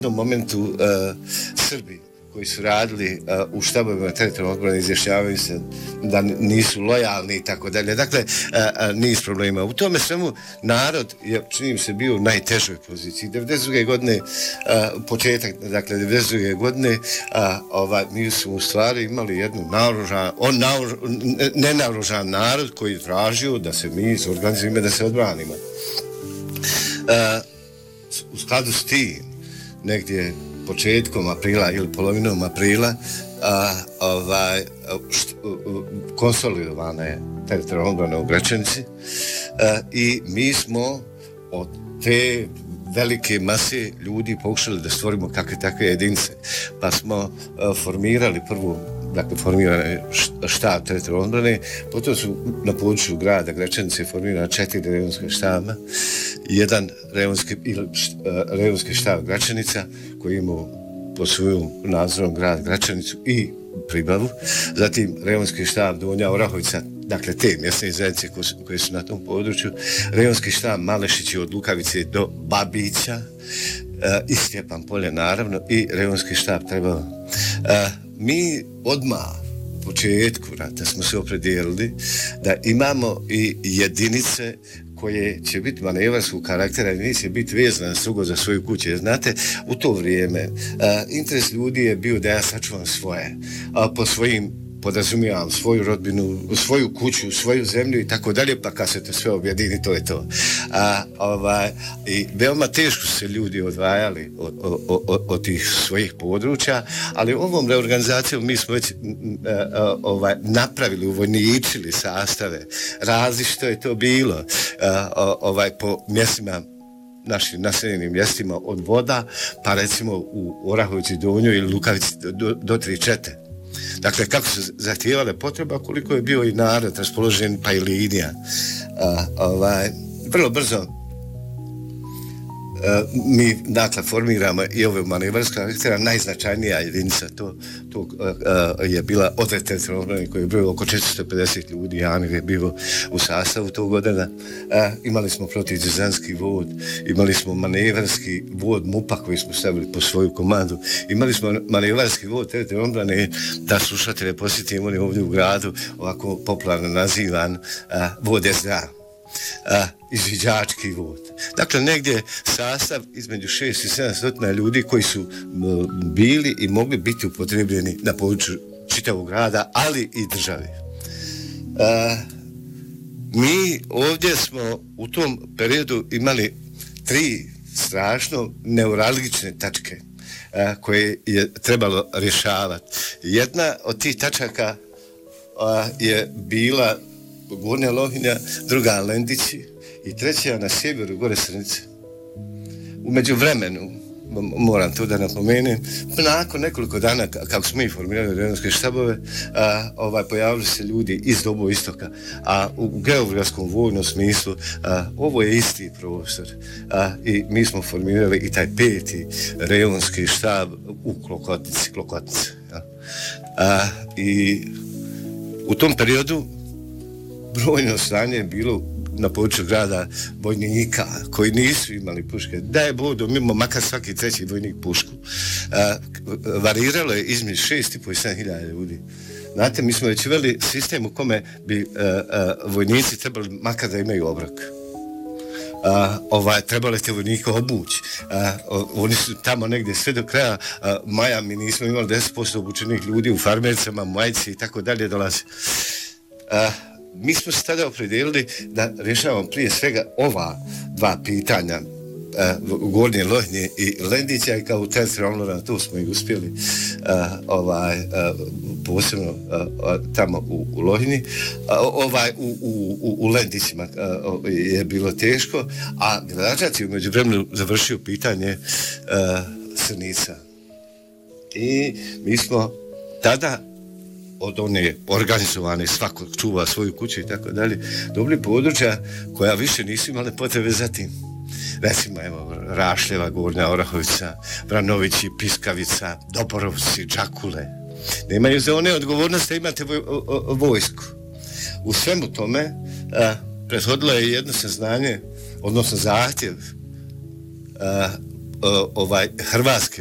jednom momentu Srbi koji su radili u štabovima teritorijalne odbrane izjašnjavaju se da nisu lojalni i tako dalje. Dakle, niz problema. U tome svemu narod je, čini mi se, bio u najtežoj poziciji. 92. godine, početak, dakle, 92. godine, mi smo u stvari imali jednu nenaoružan narod koji je tražio da se mi zorganizujemo, da se odbranimo. U skladu s tim, negdje početkom aprila ili polovinom aprila konsolidovana je teritorijalna odbrana u Gračanici i mi smo od te velike mase ljudi pokušali da stvorimo kakve takve jedinice. Pa smo formirali prvu, dakle, formirane štab teritorijalne odbrane, potom su na području grada Gračanice formirana 4 rejonska štaba, jedan rejonski štab Gračanica koji imao pod svojom nadzorom grad Gračanicu i Pribavu, zatim rejonski štab Donja Orahovica, dakle te mjesne zajednice koje su na tom području, rejonski štab Malešići od Lukavice do Babića i Stjepan Polje naravno i rejonski štab Trebalo. Mi odmah u početku rata smo se opredijelili da imamo i jedinice koje će biti manevarskog karaktera i neće biti vezane strogo za svoju kuću. Znate, u to vrijeme interes ljudi je bio da ja sačuvam svoje, po svojim podrazumijevam svoju rodbinu, svoju kuću, svoju zemlju i tako dalje, pa kad se to sve objedini, to je to. I veoma teško se ljudi odvajali od tih svojih područja, ali ovom reorganizacijom mi smo već napravili, uvojničili sastave, različito je to bilo po mjestima, našim naseljenim mjestima od Voda, pa recimo u Orahovici Donjoj ili Lukavici do 3 čete. Dakle, kako su zahtijevale potreba, koliko je bio i narod raspoložen, pa i linija. Vrlo brzo mi, dakle, formiramo i ove manevarske karaktera. Najznačajnija jedinica to je bila odred teritorijalne odbrane koji je bio oko 450 ljudi, Janir je bio u sastavu tog godina. Imali smo protivdizanski vod, imali smo manevarski vod MUP-a koji smo stavili po svoju komandu, imali smo manevarski vod teritorijalne odbrane, da slušatelje posjetimo, on je ovdje u gradu ovako popularno nazivan vod SDA. Izviđački vod. Dakle, negdje sastav između 600 i 700 ljudi koji su bili i mogli biti upotrebljeni na području čitavog grada, ali i države. Mi ovdje smo u tom periodu imali 3 strašno neuralgične tačke koje je trebalo rješavati. Jedna od tih tačaka je bila Gornja Lohinja, druga Lendići i treća na sjeveru gore Srnice. U međuvremenu, moram to da napomenem, nakon nekoliko dana kako smo mi formirali rejonske štabove, pojavili se ljudi iz Dobo istoka, a u geografskom vojnom smislu ovo je isti prostor i mi smo formirali i taj 5. rejonski štab u Klokotnici. I u tom periodu brojno stanje je bilo na području grada vojnika koji nisu imali puške. Da je Bodo, mimo makar svaki 3. vojnik pušku. Variralo je između 6.500 i 7.000 ljudi. Znate, mi smo već uveli sistem u kome bi vojnici trebali makar da imaju obrok. Trebali te vojnika obući. Oni su tamo negdje sve do kraja maja, mi nismo imali 10% obučenih ljudi u farmericama, majici i tako dalje dolazi. Mi smo se tada opredijelili da rješavamo prije svega ova 2 pitanja, Gornje Lohinje i Lendića, i kao teritorijalna odbrana tu smo i uspjeli posebno tamo u Lohinji, u Lendićima je bilo teško, a Gračac je umeđu vremenu završio pitanje Srnica. I mi smo tada od one organizovane, svako čuva svoju kuću i tako dalje, dobili područja koja više nisu imale potrebe za tim. Recimo, evo, Rašljeva, Gornja Orahovica, Vranovići, Piskavica, Doborovci, Đakule. Nemaju za one odgovornosti da imate vojsku. U svemu tome prethodilo je jedno saznanje, odnosno zahtjev hrvatske